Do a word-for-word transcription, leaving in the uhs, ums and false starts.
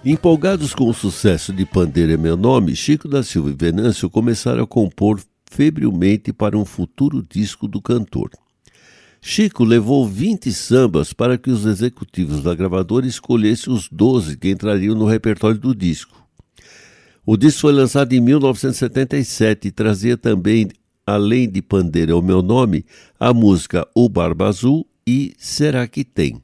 Empolgados com o sucesso de Pandeiro é Meu Nome, Chico da Silva e Venâncio começaram a compor febrilmente para um futuro disco do cantor. Chico levou vinte sambas para que os executivos da gravadora escolhessem os doze que entrariam no repertório do disco. O disco foi lançado em mil novecentos e setenta e sete e trazia também, além de Pandeiro é o Meu Nome, a música O Barba Azul e Será que Tem.